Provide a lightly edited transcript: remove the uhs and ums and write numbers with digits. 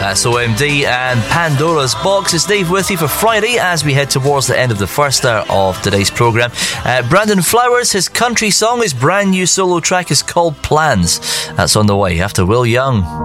That's OMD and Pandora's Box. It's Dave with you for Friday as we head towards the end of the first hour of today's programme. Brandon Flowers, his country song, his brand new solo track is called Plans. That's on the way after Will Young.